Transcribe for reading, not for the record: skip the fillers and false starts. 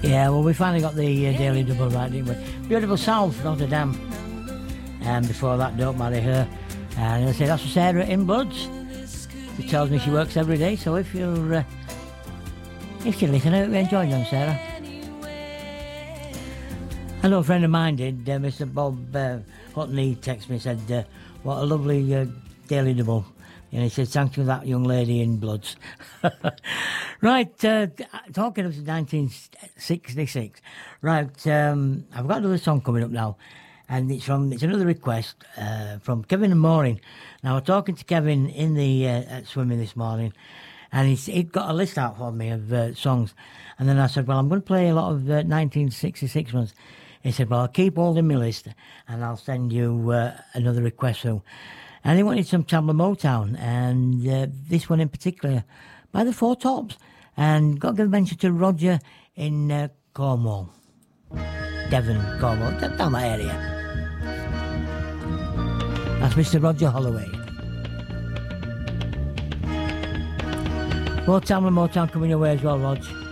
Yeah, well, we finally got the Daily Double right, didn't we? Beautiful South, Rotterdam. And before that, Don't Marry Her. And I say that's for Sarah in Bloods. She tells me she works every day, so if you listen, I hope you enjoy them, Sarah. I know a friend of mine did, Mr. Bob Hutton, he texted me and said, what a lovely Daily Double. And he said, thank you for that young lady in Bloods. Right, talking of 1966. Right, I've got another song coming up now. And it's another request from Kevin and Maureen. Now, I was talking to Kevin in the at swimming this morning, and he'd got a list out for me of songs. And then I said, well, I'm going to play a lot of 1966 ones. He said, well, I'll keep holding my list, and I'll send you another request through. And he wanted some Chandler Motown, and this one in particular, by the Four Tops. And got to give a mention to Roger in Cornwall. Devon, Cornwall, down that area. That's Mr. Roger Holloway. More Chandler Motown coming your way as well, Rog.